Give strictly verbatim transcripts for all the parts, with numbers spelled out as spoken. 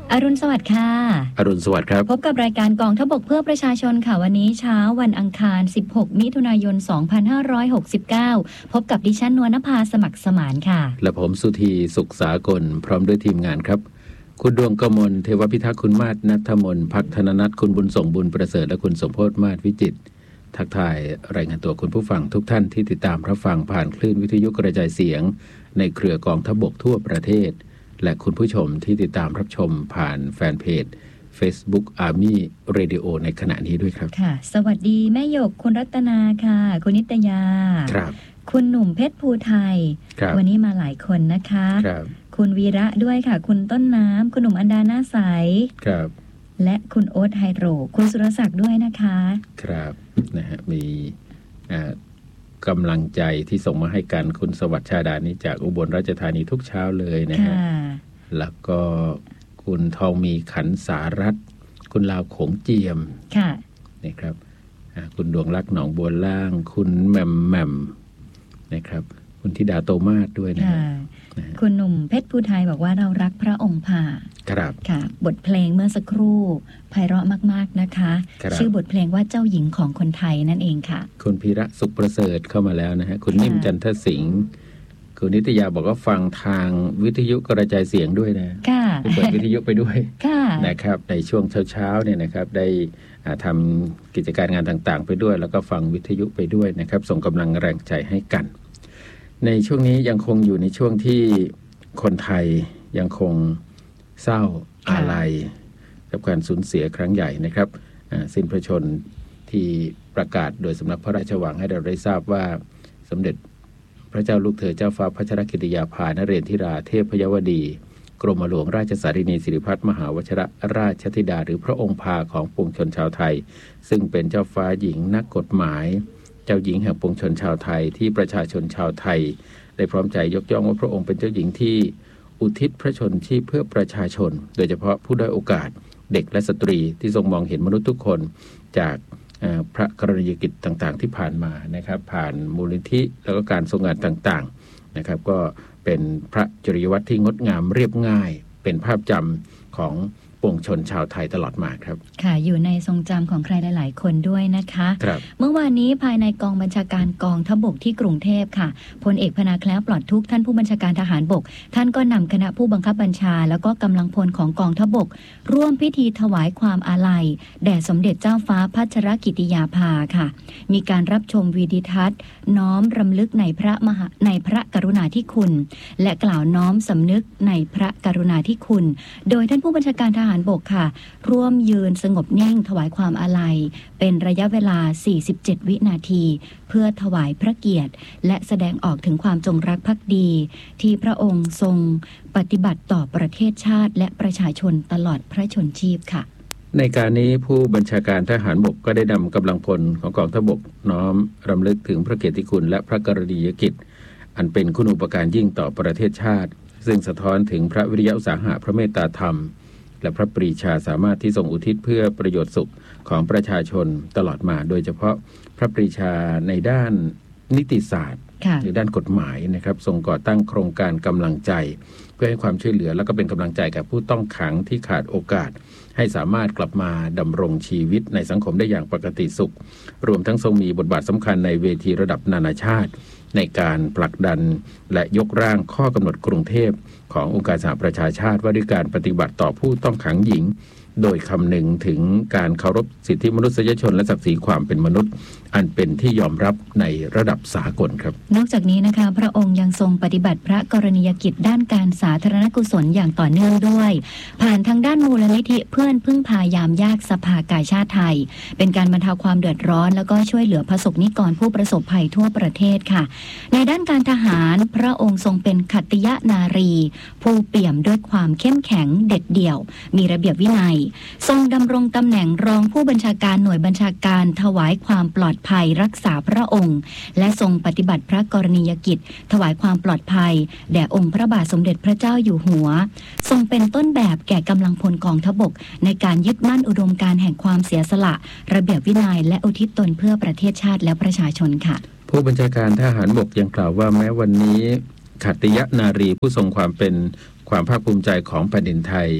อรุณสวัสดิ์ค่ะอรุณสวัสดิ์ครับพบกับรายการกองทัพบกเพื่อประชาชนค่ะวันนี้เช้าวันอังคารสิบหกมิถุนายนสองพันห้าร้อยหกสิบเก้าพบกับดิฉันนวลนภาสมัครสมานค่ะและผมสุธีสุขสากลพร้อมด้วยทีมงานครับคุณดวงกมลเทวพิทักษ์คุณมาศณัฐมนภักธนนัทคุณบุญส่งบุญประเสริฐและคุณสมโพธิ์มาศวิจิตรทักทายรายงานตัวคุณผู้ฟังทุกท่านที่ติดตามรับฟังผ่านคลื่นวิทยุกระจายเสียงในเครือกองทัพบกทั่วประเทศและคุณผู้ชมที่ติดตามรับชมผ่านแฟนเพจ Facebook Army Radio ในขณะนี้ด้วยครับค่ะสวัสดีแม่หยกคุณรัตนาค่ะคุณนิตยาครับคุณหนุ่มเพชรภูไทยวันนี้มาหลายคนนะคะครับคุณวีระด้วยค่ะคุณต้นน้ำคุณหนุ่มอันดาหน้าใสครับและคุณโอ๊ตไฮโดรคุณสุรศักดิ์ด้วยนะคะครับนะฮะมีอ่ากำลังใจที่ส่งมาให้กันคุณสวัสดิ์ชาดานี้จากอุบลราชธานีทุกเช้าเลยนะฮะแล้วก็คุณทองมีขันสารัตน์คุณลาวโขงเจียมค่ะนี่ครับคุณดวงรักหนองบัวล่างคุณแหม่มแหม่มนะครับคุณธิดาโตมาศด้วยนะคุณหนุ่มเพชรภูไทยบอกว่าเรารักพระองค์ผ่าครับค่ะบทเพลงเมื่อสักครู่ไพเราะมากๆนะคะชื่อบทเพลงว่าเจ้าหญิงของคนไทยนั่นเองค่ะคุณพีระสุขประเสริฐเข้ามาแล้วนะฮะคุณนิ่มจันทสิงห์คุณนิตยาบอกว่าฟังทางวิทยุกระจายเสียงด้วยนะค่ะเปิดวิทยุไปด้วยค่ะนะครับในช่วงเช้าๆเนี่ยนะครับได้ทำกิจการงานต่างๆไปด้วยแล้วก็ฟังวิทยุไปด้วยนะครับส่งกำลังแรงใจให้กันในช่วงนี้ยังคงอยู่ในช่วงที่คนไทยยังคงเศร้าอาลัยกับการสูญเสียครั้งใหญ่นะครับสิ้นพระชนม์ที่ประกาศโดยสำนักพระราชวังให้เราได้ทราบว่าสมเด็จพระเจ้าลูกเธอเจ้าฟ้าพัชรกิติยาภานเรศธิราเทพยวดีกรมหลวงราชสารินีสิริพัฒน์มหาวชิรราชธิดาหรือพระองค์พาของปวงชนชาวไทยซึ่งเป็นเจ้าฟ้าหญิงนักกฎหมายเจ้าหญิงแห่งปวงชนชาวไทยที่ประชาชนชาวไทยได้พร้อมใจยกย่องว่าพระองค์เป็นเจ้าหญิงที่อุทิศพระชนชีพเพื่อประชาชนโดยเฉพาะผู้ด้อยโอกาสเด็กและสตรีที่ทรงมองเห็นมนุษย์ทุกคนจากพระกรณียกิจต่างๆที่ผ่านมานะครับผ่านมูลนิธิแล้วก็การทรงงานต่างๆนะครับก็เป็นพระจริยวัตรที่งดงามเรียบง่ายเป็นภาพจำของปวงชนชาวไทยตลอดมาครับค่ะอยู่ในทรงจำของใครหลายๆคนด้วยนะคะเมื่อวานนี้ภายในกองบัญชาการกองทัพบกที่กรุงเทพค่ะพลเอกพนาแคล้วปลอดทุกข์ท่านผู้บัญชาการทหารบกท่านก็นำคณะผู้บังคับบัญชาแล้วก็กำลังพลของกองทัพบกร่วมพิธีถวายความอาลัยแด่สมเด็จเจ้าฟ้าพัชรกิติยาภาค่ะมีการรับชมวีดิทัศน์น้อมรำลึกในพระมหาในพระกรุณาธิคุณและกล่าวน้อมสำนึกในพระกรุณาธิคุณโดยท่านผู้บัญชาการทหารบกค่ะร่วมยืนสงบนิ่งถวายความอาลัยเป็นระยะเวลาสี่สิบเจ็ดวินาทีเพื่อถวายพระเกียรติและแสดงออกถึงความจงรักภักดีที่พระองค์ทรงปฏิบัติต่อประเทศชาติและประชาชนตลอดพระชนชีพค่ะในการนี้ผู้บัญชาการทหารบกก็ได้นำกำลังพลของกองทัพบกน้อมรำลึกถึงพระเกียรติคุณและพระกรณียกิจอันเป็นคุณูปการยิ่งต่อประเทศชาติซึ่งสะท้อนถึงพระวิริยะอุตสาหะพระเมตตาธรรมและพระปรีชาสามารถที่ทรงอุทิศเพื่อประโยชน์สุขของประชาชนตลอดมาโดยเฉพาะพระปรีชาในด้านนิติศาสตร์หรือด้านกฎหมายนะครับทรงก่อตั้งโครงการกำลังใจเพื่อให้ความช่วยเหลือและก็เป็นกำลังใจกับผู้ต้องขังที่ขาดโอกาสให้สามารถกลับมาดำรงชีวิตในสังคมได้อย่างปกติสุขรวมทั้งทรงมีบทบาทสำคัญในเวทีระดับนานาชาติในการผลักดันและยกร่างข้อกำหนดกรุงเทพขององค์การสหประชาชาติว่าด้วยการปฏิบัติต่อผู้ต้องขังหญิงโดยคำนึงถึงการเคารพสิทธิมนุษยชนและศักดิ์ศรีความเป็นมนุษย์อันเป็นที่ยอมรับในระดับสากลครับนอกจากนี้นะคะพระองค์ยังทรงปฏิบัติพระกรณียกิจด้านการสาธารณกุศลอย่างต่อเนื่องด้วยผ่านทางด้านมูลนิธิเพื่อนพึ่งพายามยากสภากาชาติไทยเป็นการบรรเทาความเดือดร้อนแล้วก็ช่วยเหลือประสบนิกรผู้ประสบภัยทั่วประเทศค่ะในด้านการทหารพระองค์ทรงเป็นขัตติยนารีผู้เปี่ยมด้วยความเข้มแข็งเด็ดเดี่ยวมีระเบียบวินัยทรงดำรงตำแหน่งรองผู้บัญชาการหน่วยบัญชาการถวายความปลอดภัยรักษาพระองค์และทรงปฏิบัติพระกรณียกิจถวายความปลอดภัยแด่องค์พระบาทสมเด็จพระเจ้าอยู่หัวทรงเป็นต้นแบบแก่กำลังพลกองทัพบกในการยึดมั่นอุดมการณ์แห่งความเสียสละระเบียบวินัยและอุทิศตนเพื่อประเทศชาติและประชาชนค่ะผู้บัญชาการทหารบกยังกล่าวว่าแม้วันนี้ขัตติยนารีผู้ทรงความเป็นความภาคภูมิใจของแผ่นดินไทย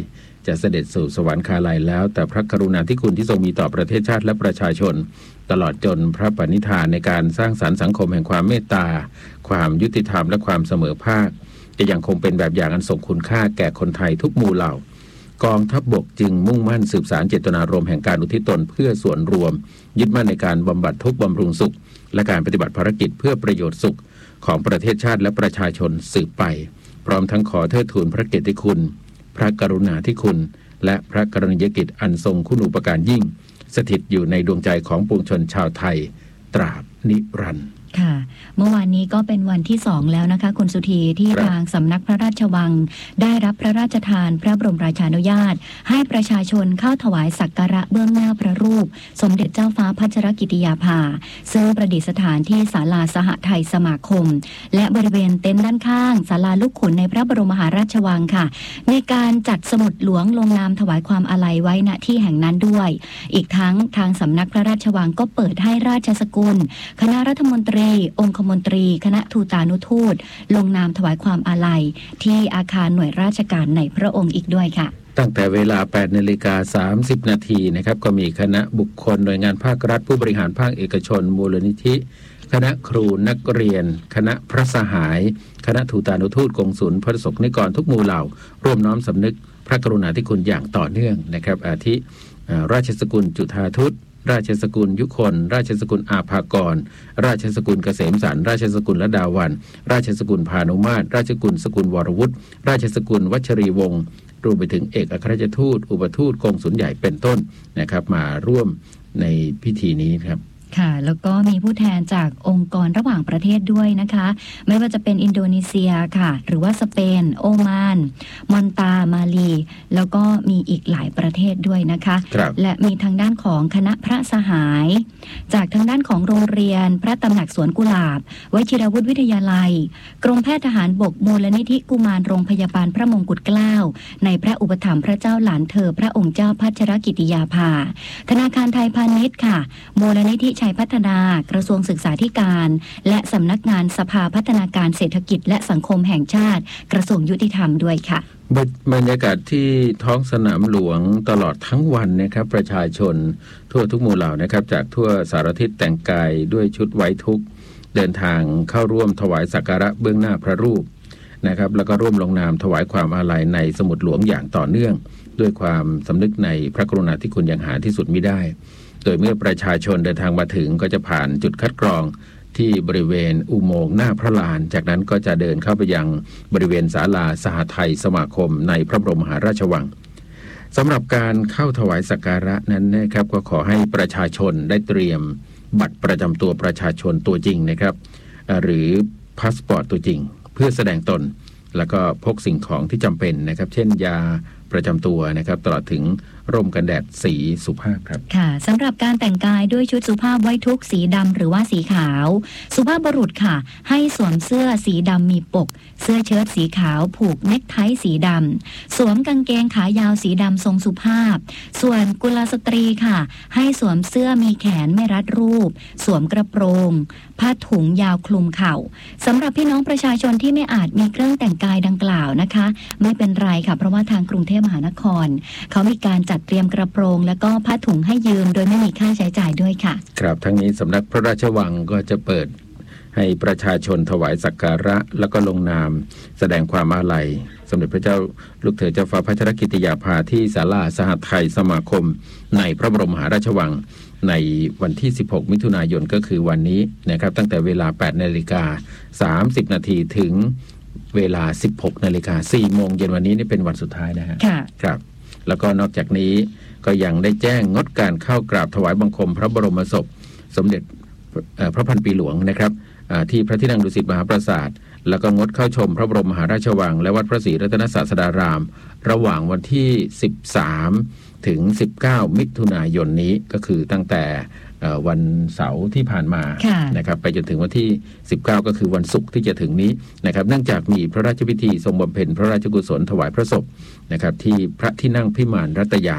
จะเสด็จสู่สวรรคาลัยแล้วแต่พระกรุณาธิคุณที่ทรงมีต่อประเทศชาติและประชาชนตลอดจนพระปณิธานในการสร้างสรรค์สังคมแห่งความเมตตาความยุติธรรมและความเสมอภาคจะยังคงเป็นแบบอย่างอันทรงคุณค่าแก่คนไทยทุกหมู่เหล่ากองทัพบกจึงมุ่งมั่นสืบสานเจตนารมณ์แห่งการอุทิศตนเพื่อส่วนรวมยึดมั่นในการบำบัดทุกข์บำรุงสุขและการปฏิบัติภารกิจเพื่อประโยชน์สุขของประเทศชาติและประชาชนสืบไปพร้อมทั้งขอเทิดทูนพระเกียรติคุณพระกรุณาธิคุณและพระกรณียกิจอันทรงคุณูปการยิ่งสถิตอยู่ในดวงใจของปวงชนชาวไทยตราบนิรันดร์ค่ะเมื่อวานนี้ก็เป็นวันที่สองแล้วนะคะคุณสุธีที่ทางสำนักพระราชวังได้รับพระราชทานพระบรมราชานุญาตให้ประชาชนเข้าถวายสักการะเบื้องหน้าพระรูปสมเด็จเจ้าฟ้าพัชรกิติยาภาซึ่งประดิษฐานที่ศาลาสหไทยสมาคมและบริเวณเต็นท์ด้านข้างศาลาลูกขุนในพระบรมมหาราชวังค่ะในการจัดสมุดหลวงลงนามถวายความอาลัยไว้ณที่แห่งนั้นด้วยอีกทั้งทางสำนักพระราชวังก็เปิดให้ราชสกุลคณะรัฐมนตรีองคมนตรีคณะทูตานุทูตลงนามถวายความอาลัยที่อาคารหน่วยราชการในพระองค์อีกด้วยค่ะตั้งแต่เวลา แปดนาฬิกาสามสิบนาทีนะครับก็มีคณะบุคคลหน่วยงานภาครัฐผู้บริหารภาคเอกชนมูลนิธิคณะครูนักเรียนคณะพระสหายคณะทูตานุทูตกงสุลพระสงฆ์นิกรทุกหมู่เหล่าร่วมน้อมสำนึกพระกรุณาธิคุณอย่างต่อเนื่องนะครับอาทิราชสกุลจุฑาทุตราชสกุลยุคนราชสกุลอาภากรราชสกุลเกษมสันต์ราชสกุลละดาวันราชสกุลพานุมาตรราชสกุลสกุลวรวุฒิราชสกุลวัชรีวงศ์รวมไปถึงเอกอัครราชทูตอุปทูตกงสุลใหญ่เป็นต้นนะครับมาร่วมในพิธีนี้ครับค่ะแล้วก็มีผู้แทนจากองค์กรระหว่างประเทศด้วยนะคะไม่ว่าจะเป็นอินโดนีเซียค่ะหรือว่าสเปนโอมานมอนตามาลีแล้วก็มีอีกหลายประเทศด้วยนะคะและมีทางด้านของคณะพระสหายจากทางด้านของโรงเรียนพระตำหนักสวนกุหลาบวชิรวุฒิวิทยาลัยกรมแพทย์ทหารบกมูลนิธิกุมารโรงพยาบาลพระมงกุฎเกล้าในพระอุปถัมภ์พระเจ้าหลานเธอพระองค์เจ้าพัชรกิติยาภาธนาคารไทยพาณิชย์ค่ะมูลนิธิชัยพัฒนากระทรวงศึกษาธิการและสำนักงานสภาพัฒนาการเศรษฐกิจและสังคมแห่งชาติกระทรวงยุติธรรมด้วยค่ะบรรยากาศที่ท้องสนามหลวงตลอดทั้งวันนะครับประชาชนทั่วทุกหมู่เหล่านะครับจากทั่วสารทิศแต่งกายด้วยชุดไว้ทุกข์เดินทางเข้าร่วมถวายสักการะเบื้องหน้าพระรูปนะครับแล้วก็ร่วมลงนามถวายความอาลัยในสมุดหลวงอย่างต่อเนื่องด้วยความสำนึกในพระกรุณาธิคุณอย่างหาที่สุดมิได้โดยเมื่อประชาชนเดินทางมาถึงก็จะผ่านจุดคัดกรองที่บริเวณอุโมงค์หน้าพระลานจากนั้นก็จะเดินเข้าไปยังบริเวณศาลาสหไทยสมาคมในพระบรมมหาราชวังสำหรับการเข้าถวายสักการะนั้นนะครับก็ขอให้ประชาชนได้เตรียมบัตรประจำตัวประชาชนตัวจริงนะครับหรือพาสปอร์ตตัวจริงเพื่อแสดงตนแล้วก็พกสิ่งของที่จำเป็นนะครับเช่นยาประจำตัวนะครับตลอดถึงร่มกันแดดสีสุภาพครับค่ะสำหรับการแต่งกายด้วยชุดสุภาพไว้ทุกสีดำหรือว่าสีขาวสุภาพบุรุษค่ะให้สวมเสื้อสีดำมีปกเสื้อเชิ้ตสีขาวผูกเนคไทสีดำสวมกางเกงขายาวสีดำทรงสุภาพส่วนกุลสตรีค่ะให้สวมเสื้อมีแขนไม่รัดรูปสวมกระโปรงผ้าถุงยาวคลุมเข่าสำหรับพี่น้องประชาชนที่ไม่อาจมีเครื่องแต่งกายดังกล่าวนะคะไม่เป็นไรค่ะเพราะว่าทางกรุงเทพมหานครเขามีการจัดเตรียมกระโปรงและก็ผ้าถุงให้ยืมโดยไม่มีค่าใช้จ่ายด้วยค่ะครับทั้งนี้สำนักพระราชวังก็จะเปิดให้ประชาชนถวายสักการะแล้วก็ลงนามแสดงความอาลัยสมเด็จพระเจ้าลูกเธอเจ้าฟ้าพัชรกิติยาภาที่ศาลาสหไทยสมาคมในพระบรมมหาราชวังในวันที่สิบหกมิถุนายนก็คือวันนี้นะครับตั้งแต่เวลา แปดนาฬิกาสามสิบนาทีถึงเวลา สิบหกนาฬิกาสี่โมงเย็นวันนี้นี่เป็นวันสุดท้ายนะฮะครับแล้วก็นอกจากนี้ก็ยังได้แจ้งงดการเข้ากราบถวายบังคมพระบรมศพสมเด็จพระพันปีหลวงนะครับที่พระที่นั่งดุสิตมหาปราสาทแล้วก็งดเข้าชมพระบรมมหาราชวังและวัดพระศรีรัตนศาสดารามระหว่างวันที่สิบสามถึงสิบเก้ามิถุนายนนี้ก็คือตั้งแต่วันเสาร์ที่ผ่านมานะครับไปจนถึงวันที่สิบเก้าก็คือวันศุกร์ที่จะถึงนี้นะครับเนื่องจากมีพระราชพิธีทรงบำเพ็ญพระราชกุศลถวายพระศพนะครับที่พระที่นั่งพิมานรัตยา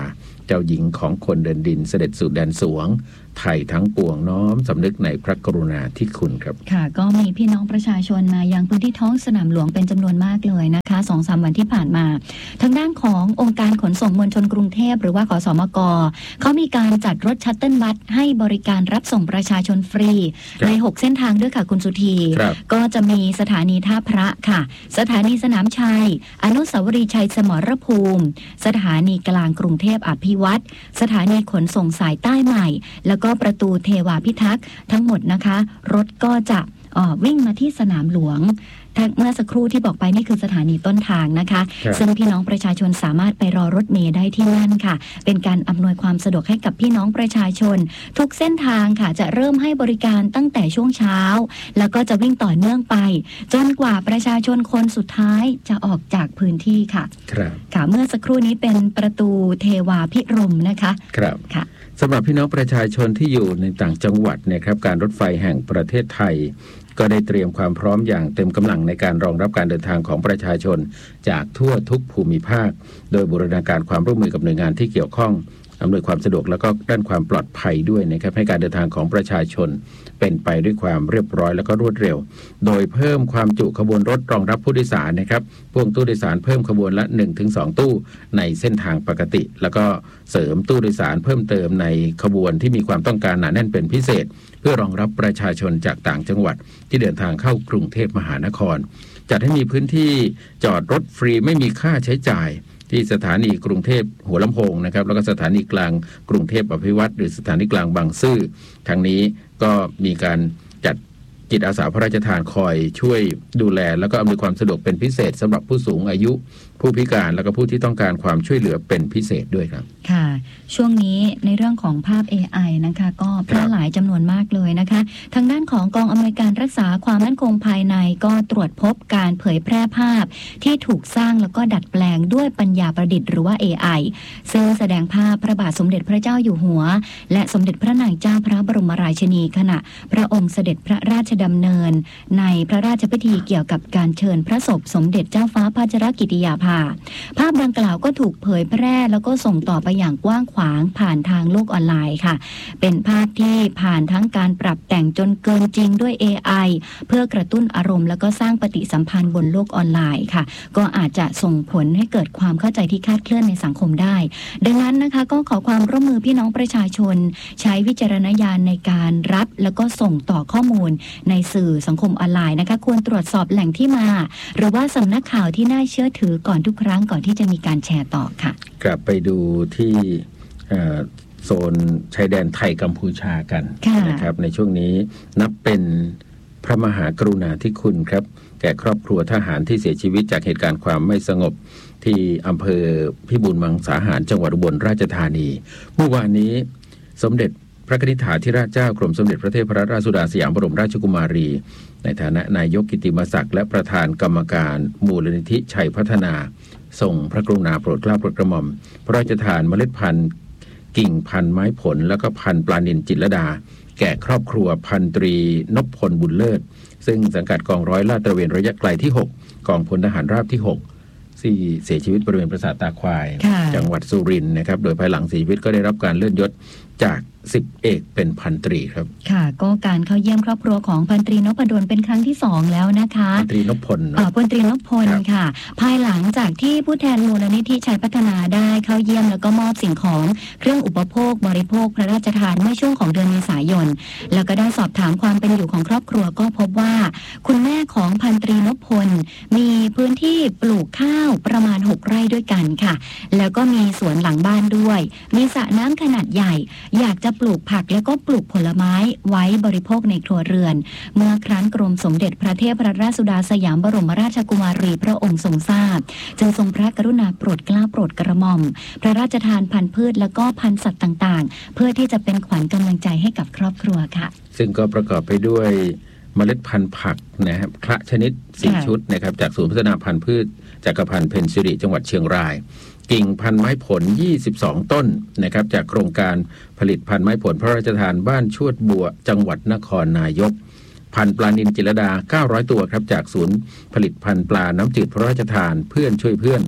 เจ้าหญิงของคนเดินดินเสด็จสู่แดนสวงไทยทั้งปวงน้อมสำนึกในพระกรุณาธิคุณครับค่ะก็มีพี่น้องประชาชนมายังพื้นที่ท้องสนามหลวงเป็นจำนวนมากเลยนะคะ สองถึงสาม วันที่ผ่านมาทางด้านขององค์การขนส่งมวลชนกรุงเทพหรือว่าขสมกเขามีการจัดรถชัตเติลบัสให้บริการรับส่งประชาชนฟรีในหกเส้นทางด้วยค่ะคุณสุธีก็จะมีสถานีท่าพระค่ะสถานีสนามชัยอนุสาวรีย์ชัยสมรภูมิสถานีกลางกรุงเทพอภิวัตรสถานีขนส่งสายใต้ใหม่แล้วก็ประตูเทวาพิทักษ์ทั้งหมดนะคะรถก็จะวิ่งมาที่สนามหลวงเมื่อสักครู่ที่บอกไปนี่คือสถานีต้นทางนะคะซึ่งพี่น้องประชาชนสามารถไปรอรถเมล์ได้ที่นั่นค่ะเป็นการอำนวยความสะดวกให้กับพี่น้องประชาชนทุกเส้นทางค่ะจะเริ่มให้บริการตั้งแต่ช่วงเช้าแล้วก็จะวิ่งต่อเนื่องไปจนกว่าประชาชนคนสุดท้ายจะออกจากพื้นที่ค่ะครับค่ะเมื่อสักครู่นี้เป็นประตูเทวาพิรมย์นะคะครับค่ะสำหรับพี่น้องประชาชนที่อยู่ในต่างจังหวัดนะครับการรถไฟแห่งประเทศไทยก็ได้เตรียมความพร้อมอย่างเต็มกำลังในการรองรับการเดินทางของประชาชนจากทั่วทุกภูมิภาคโดยบูรณาการความร่วมมือกับหน่วยงานที่เกี่ยวข้องอำนวยความสะดวกแล้วก็ด้านความปลอดภัยด้วยนะครับให้การเดินทางของประชาชนเป็นไปด้วยความเรียบร้อยแล้วก็รวดเร็วโดยเพิ่มความจุขบวนรถรองรับผู้โดยสารนะครับพ่วงตู้โดยสารเพิ่มขบวนละ หนึ่งถึงสอง ตู้ในเส้นทางปกติแล้วก็เสริมตู้โดยสารเพิ่มเติมในขบวนที่มีความต้องการหนาแน่นเป็นพิเศษเพื่อรองรับประชาชนจากต่างจังหวัดที่เดินทางเข้ากรุงเทพมหานครจัดให้มีพื้นที่จอดรถฟรีไม่มีค่าใช้จ่ายที่สถานีกรุงเทพหัวลำโพงนะครับแล้วก็สถานีกลางกรุงเทพอภิวัตรหรือสถานีกลางบางซื่อทางนี้ก็มีการจัดจิตอาสาพระราชทานคอยช่วยดูแลแล้วก็อำนวยความสะดวกเป็นพิเศษสำหรับผู้สูงอายุผู้พิการแล้วก็ผู้ที่ต้องการความช่วยเหลือเป็นพิเศษด้วยครับค่ะช่วงนี้ในเรื่องของภาพ เอ ไอ นะคะก็แพร่หลายจำนวนมากเลยนะคะทางด้านของกองอำนวยการรักษาความมั่นคงภายในก็ตรวจพบการเผยแพร่ภาพที่ถูกสร้างแล้วก็ดัดแปลงด้วยปัญญาประดิษฐ์หรือว่า เอ ไอ ซึ่งแสดงภาพพระบาทสมเด็จพระเจ้าอยู่หัวและสมเด็จพระนางเจ้าพระบรมราชินีขณะพระองค์เสด็จพระราชดำเนินในพระราชพิธีเกี่ยวกับการเชิญพระศพสมเด็จเจ้าฟ้าพัชรกิติยาภาภาพดังกล่าวก็ถูกเผยแพร่แล้วก็ส่งต่อไปอย่างกว้างขวางผ่านทางโลกออนไลน์ค่ะเป็นภาพที่ผ่านทั้งการปรับแต่งจนเกินจริงด้วย เอ ไอ เพื่อกระตุ้นอารมณ์แล้วก็สร้างปฏิสัมพันธ์บนโลกออนไลน์ค่ะก็อาจจะส่งผลให้เกิดความเข้าใจที่คลาดเคลื่อนในสังคมได้ดังนั้นนะคะก็ขอความร่วมมือพี่น้องประชาชนใช้วิจารณญาณในการรับแล้วก็ส่งต่อข้อมูลในสื่อสังคมออนไลน์นะคะควรตรวจสอบแหล่งที่มาหรือว่าสำนักข่าวที่น่าเชื่อถือก่อนทุกครั้งก่อนที่จะมีการแชร์ต่อค่ะกลับไปดูที่โซนชายแดนไทยกัมพูชากันนะครับในช่วงนี้นับเป็นพระมหากรุณาธิคุณครับแก่ครอบครัวทหารที่เสียชีวิตจากเหตุการณ์ความไม่สงบที่อำเภอพิบูลมังสาหารจังหวัดอุบลราชธานีเมื่อวานนี้สมเด็จพระนิธิถาธิราชเจ้ากรมสมเด็จพระเทพรัตนราชสุดาสยามบรมราชกุมารีในฐานะนายกกิตติมศักดิ์และประธานกรรมการมูลนิธิชัยพัฒนาส่งพระกรุณาโปรดเกล้าโปรดกระหม่อมพระราชทานเมล็ดพันธุ์กิ่งพันธุ์ไม้ผลแล้วก็พันธุ์ปลานิลจิตรลดาแก่ครอบครัวพันตรีนพพลบุญเลิศซึ่งสังกัดกองร้อยลาดตระเวนระยะไกลที่หกกองพลทหารราบที่หกที่เสียชีวิตบริเวณปราสาทตาควายจังหวัดสุรินทร์นะครับโดยภายหลังเสียชีวิตก็ได้รับการเลื่อนยศจากสิบเอกเป็นพันตรีครับค่ะก็การเข้าเยี่ยมครอบครัวของพันตรีนพดลเป็นครั้งที่สองแล้วนะคะพันตรีนพพลอ่าพันตรีนพพลค่ะภายหลังจากที่ผู้แทนมูลนิธิชัยพัฒนาได้เข้าเยี่ยมแล้วก็มอบสิ่งของเครื่องอุปโภคบริโภคพระราชทานเมื่อช่วงของเดือนเมษายนแล้วก็ได้สอบถามความเป็นอยู่ของครอบครัวก็พบว่าคุณแม่ของพันตรีนพพลมีพื้นที่ปลูกข้าวประมาณหกไร่ด้วยกันค่ะแล้วก็มีสวนหลังบ้านด้วยมีสระน้ำขนาดใหญ่อยากจะปลูกผักแล้วก็ปลูกผลไม้ไว้บริโภคในครัวเรือนเมื่อครั้นกรมสมเด็จพระเทพรัตนราชสุดาสยามบรมราชกุมารีพระองค์ทรงทราบจึงทรงพระกรุณาโปรดเกล้าโปรดกระหม่อมพระราชทานพันธุ์พืชแล้วก็พันธุ์สัตว์ต่างๆเพื่อที่จะเป็นขวัญกำลังใจให้กับครอบครัวค่ะซึ่งก็ประกอบไปด้วยเมล็ดพันธุ์ผักนะครับคละชนิดสี่ชุดนะครับจากศูนย์พัฒนาพันธุ์พืชจักรพันธ์เพ็ญสิริจังหวัดเชียงรายกิ่งพันธุ์ไม้ผลยี่สิบสองต้นนะครับจากโครงการผลิตพันธุ์ไม้ผลพระราชทานบ้านชวดบัวจังหวัดนครนายกพันธุ์ปลานิลจิตรลดาเก้าร้อยตัวครับจากศูนย์ผลิตพันธุ์ปลาน้ำจืดพระราชทานเพื่อนช่วยเพื่อน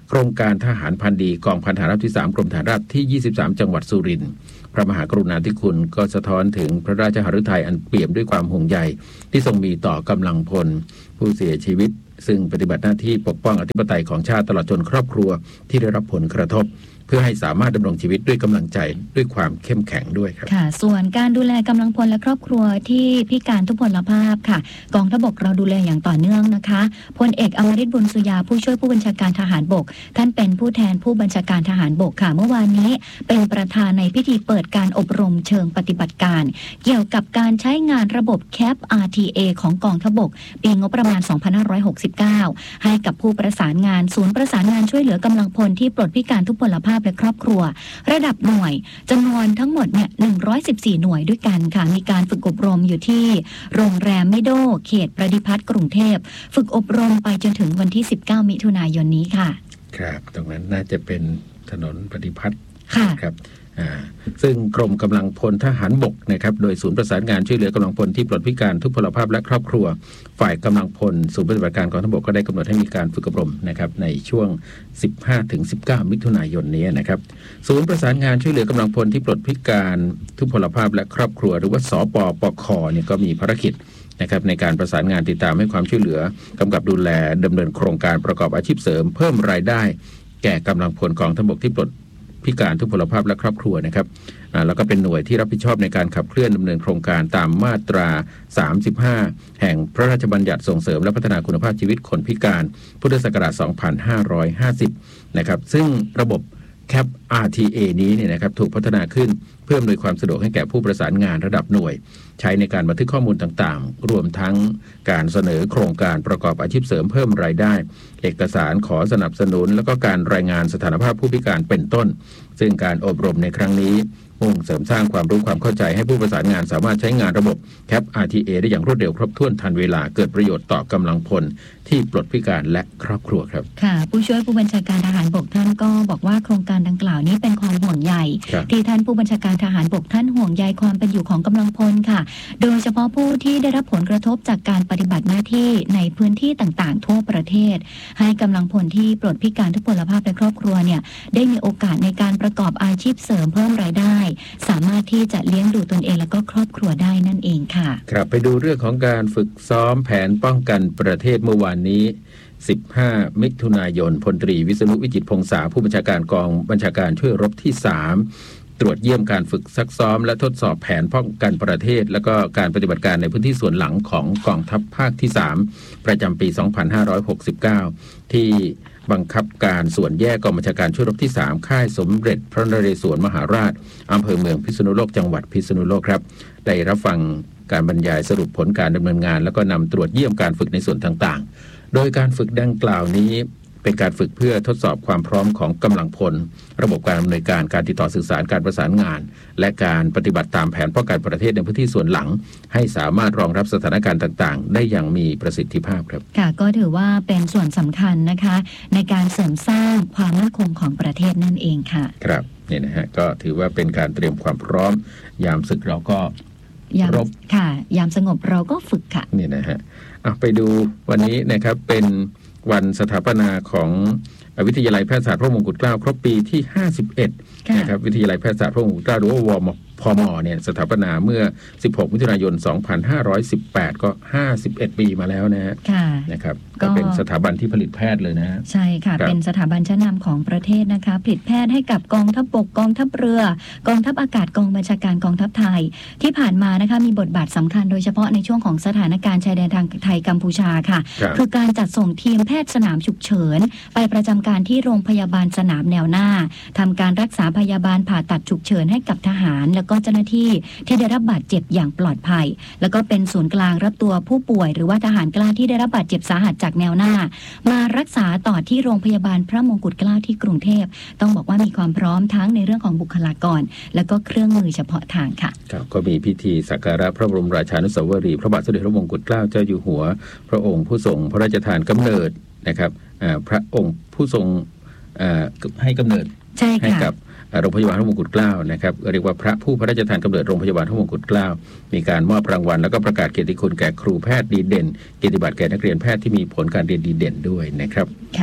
โครงการทหารพันดีกองพันฐานราบที่สามกรมฐานราบที่ยี่สิบสามจังหวัดสุรินทร์พระมหากรุณาธิคุณก็สะท้อนถึงพระราชหฤทัยอันเปี่ยมด้วยความห่วงใยที่ทรงมีต่อกำลังพลผู้เสียชีวิตซึ่งปฏิบัติหน้าที่ปกป้องอธิปไตยของชาติตลอดจนครอบครัวที่ได้รับผลกระทบเพื่อให้สามารถดำรงชีวิตด้วยกำลังใจด้วยความเข้มแข็งด้วยครับค่ะส่วนการดูแลกำลังพลและครอบครัวที่พิการทุพพลภาพค่ะกองทัพบกเราดูแลอย่างต่อเนื่องนะคะพลเอกอมริตบุญสุยาผู้ช่วยผู้บัญชาการทหารบกท่านเป็นผู้แทนผู้บัญชาการทหารบกค่ะเมื่อวานนี้เป็นประธานในพิธีเปิดการอบรมเชิงปฏิบัติการเกี่ยวกับการใช้งานระบบ แคป อาร์ ที เอ ของกองทัพบกปีงบประมาณสองพันห้าร้อยหกสิบเก้าให้กับผู้ประสานงานศูนย์ประสานงานช่วยเหลือกำลังพลที่ปลดพิการทุพพลภาพและครอบครัวระดับหน่วยจำนวนทั้งหมดเนี่ยหนึ่งร้อยสิบสี่หน่วยด้วยกันค่ะมีการฝึกอบรมอยู่ที่โรงแรมมิโดเขตประดิพัฒน์กรุงเทพฝึกอบรมไปจนถึงวันที่สิบเก้ามิถุนายนนี้ค่ะครับตรงนั้นน่าจะเป็นถนนประดิพัฒน์ค่ะครับซึ่งกรมกำลังพลทหารบกนะครับโดยศูนย์ประสานงานช่วยเหลือกำลังพลที่ปลดพิการทุพพลภาพและครอบครัวฝ่ายกำลังพลศูนย์ปฏิบัติการกองทัพบกก็ได้กำหนดให้มีการฝึกอบรมนะครับในช่วง สิบห้าถึงสิบเก้า มิถุนายนนี้นะครับศูนย์ประสานงานช่วยเหลือกำลังพลที่ปลดพิการทุพพลภาพและครอบครัวหรือว่าสปปคเนี่ยก็มีภารกิจนะครับในการประสานงานติดตามให้ความช่วยเหลือกำกับดูแลดำเนินโครงการประกอบอาชีพเสริมเพิ่มรายได้แก่กำลังพลกองทัพบกที่ปลดพิการทุพพลภาพและครอบครัวนะครับแล้วก็เป็นหน่วยที่รับผิดชอบในการขับเคลื่อนดำเนินโครงการตามมาตราสามสิบห้าแห่งพระราชบัญญัติส่งเสริมและพัฒนาคุณภาพชีวิตคนพิการพุทธศักราชสองพันห้าร้อยห้าสิบนะครับซึ่งระบบ แคป อาร์ ที เอ นี้เนี่ยนะครับถูกพัฒนาขึ้นเพื่ออำนวยความสะดวกให้แก่ผู้ประสานงานระดับหน่วยใช้ในการบันทึกข้อมูลต่างๆรวมทั้งการเสนอโครงการประกอบอาชีพเสริมเพิ่มรายได้เอกสารขอสนับสนุนแล้วก็การรายงานสถานภาพผู้พิการเป็นต้นซึ่งการอบรมในครั้งนี้มุ่งเสริมสร้างความรู้ความเข้าใจให้ผู้ประสานงานสามารถใช้งานระบบ แคป อาร์ ที เอ ได้อย่างรวดเร็วครบถ้วนทันเวลาเกิดประโยชน์ต่อกำลังพลที่ปลดพิการและครอบครัวครับค่ะผู้ช่วยผู้บัญชาการทหารบกท่านก็บอกว่าโครงการดังกล่าวนี้เป็นความห่วงใยที่ท่านผู้บัญชาการทหารบกท่านห่วงใยความเป็นอยู่ของกำลังพลค่ะโดยเฉพาะผู้ที่ได้รับผลกระทบจากการปฏิบัติหน้าที่ในพื้นที่ต่างๆทั่วประเทศให้กำลังพลที่ปลดพิการทุพพลภาพและครอบครัวเนี่ยได้มีโอกาสในการประกอบอาชีพเสริมเพิ่มรายได้สามารถที่จะเลี้ยงดูตนเองและก็ครอบครัวได้นั่นเองค่ะครับไปดูเรื่องของการฝึกซ้อมแผนป้องกันประเทศเมื่อวานนี้สิบห้ามิถุนายนพลตรีวิษณุวิจิตรพงษาผู้บัญชาการกองบัญชาการช่วยรบที่สามตรวจเยี่ยมการฝึกซักซ้อมและทดสอบแผนป้องกันประเทศและก็การปฏิบัติการในพื้นที่ส่วนหลังของกองทัพภาคที่สามประจำปีสองพันห้าร้อยหกสิบเก้าที่บังคับการส่วนแยกกองบัญชาการช่วยรบที่สามค่ายสมเด็จพระนเรศวรมหาราชอำเภอเมืองพิษณุโลกจังหวัดพิษณุโลกครับได้รับฟังการบรรยายสรุปผลการดำเนินงานแล้วก็นำตรวจเยี่ยมการฝึกในส่วนต่างๆโดยการฝึกดังกล่าวนี้เป็นการฝึกเพื่อทดสอบความพร้อมของกำลังพลระบบการดำเนินการการติดต่อสื่อสารการประสานงานและการปฏิบัติตามแผนป้องกันประเทศในพื้นที่ส่วนหลังให้สามารถรองรับสถานการณ์ต่างๆได้อย่างมีประสิทธิภาพครับค่ะก็ถือว่าเป็นส่วนสำคัญนะคะในการเสริมสร้างความมั่นคงของประเทศนั่นเองค่ะครับนี่นะฮะก็ถือว่าเป็นการเตรียมความพร้อมยามศึกเราก็รบค่ะยามสงบเราก็ฝึกค่ะนี่นะฮะอ่ะไปดูวันนี้นะครับเป็นวันสถาปนาของวิทยาลัยแพทยศาสตร์พระมงกุฎเกล้าครบปีที่ห้าสิบเอ็ดนะครับวิทยาลัยแพทยศาสตร์พระมงกุฎเกล้าหรือว่าวมพมเนี่ยสถาปนาเมื่อสิบหกมิถุนายนสองพันห้าร้อยสิบแปดก็ห้าสิบเอ็ดปีมาแล้วนะฮะนะครับก็เป็นสถาบันที่ผลิตแพทย์เลยนะใช่ค่ะเป็นสถาบันชั้นนำของประเทศนะคะผลิตแพทย์ให้กับกองทัพบกกองทัพเรือกองทัพอากาศกองบัญชาการกองทัพไทยที่ผ่านมานะคะมีบทบาทสำคัญโดยเฉพาะในช่วงของสถานการณ์ชายแดนทางไทยกัมพูชาค่ะคือการจัดส่งทีมแพทย์สนามฉุกเฉินไปประจำการที่โรงพยาบาลสนามแนวหน้าทำการรักษาพยาบาลผ่าตัดฉุกเฉินให้กับทหารแล้วก็เจ้าหน้าที่ที่ได้รับบาดเจ็บอย่างปลอดภัยแล้วก็เป็นศูนย์กลางรับตัวผู้ป่วยหรือว่าทหารกล้าที่ได้รับบาดเจ็บสาหัสจากแนวหน้ามารักษาต่อที่โรงพยาบาลพระมงกุฎเกล้าที่กรุงเทพต้องบอกว่ามีความพร้อมทั้งในเรื่องของบุคลากรและก็เครื่องมือเฉพาะทางค่ะครับก็มีพิธีสักการะพระบรมราชานุสาวรีย์พระบาทสมเด็จพระมงกุฎเกล้าเจ้าอยู่หัวพระองค์ผู้ทรงพระราชทานกำเนิดนะครับพระองค์ผู้ทรงให้กำเนิดให้กับโรงพยาบาลพระมงกุฎเกล้านะครับเรียกว่าพระผู้พระราชทานกำเนิดโรงพยาบาลพระมงกุฎเกล้ามีการมอบรางวัลแล้วก็ประกาศเกียรติคุณแก่ครูแพทย์ดีเด่นเกียรติบัตรแก่นักเรียนแพทย์ที่มีผลการเรียนดีเด่นด้วยนะครับค่ะ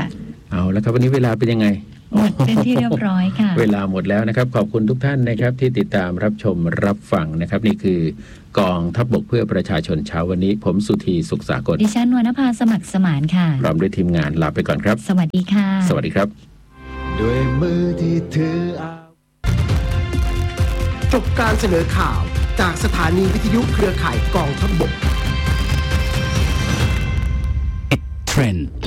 เอาแล้วครับวันนี้เวลาเป็นยังไงหมดเป็นที่เรียบร้อยค่ะเวลาหมดแล้วนะครับขอบคุณทุกท่านนะครับที่ติดตามรับชมรับฟังนะครับนี่คือกองทัพบกเพื่อประชาชนเช้าวันนี้ผมสุธีสุขสากลดิฉันวรรณภาสมัครสมานค่ะพร้อมด้วยทีมงานลาไปก่อนครับสวัสดีค่ะสวัสดีครับด้วยมือที่ถือจบการเสนอข่าวจากสถานีวิทยุเครือข่ายกองทัพบก Trend